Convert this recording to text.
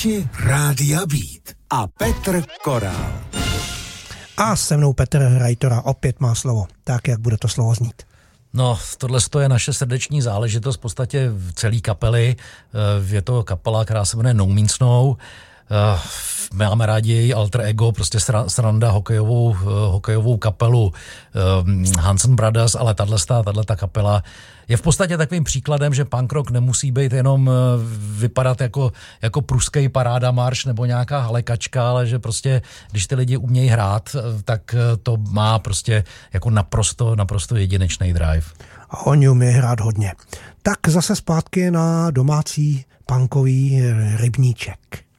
Posluchači Rádia Beat a Petr Korál. A se mnou Petr Rajtora opět má slovo. Tak, jak bude to slovo znít? No, tohle je naše srdeční záležitost v podstatě celé kapely. Je to kapela, která se jmenuje No Means No. Máme rádi její alter ego, prostě sranda hokejovou kapelu Hanson Brothers, ale tato kapela je v podstatě takovým příkladem, že punk rock nemusí být jenom vypadat jako pruský paráda marš nebo nějaká halekačka, ale že prostě, když ty lidi umějí hrát, tak to má prostě jako naprosto jedinečný drive. A oni umějí hrát hodně. Tak zase zpátky na domácí punkový rybníček.